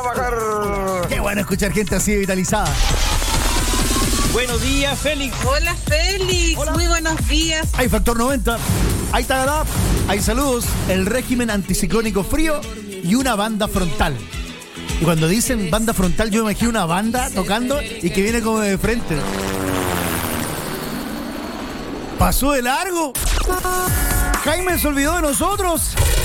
Qué bueno escuchar gente así vitalizada. Buenos días, Félix. Hola, Félix. Hola. Muy buenos días. Hay factor 90, hay Tagadá, hay saludos, el régimen anticiclónico frío y una banda frontal. Y cuando dicen banda frontal, yo me imagino una banda tocando y que viene como de frente. ¿Pasó de largo? ¿Jaime se olvidó de nosotros?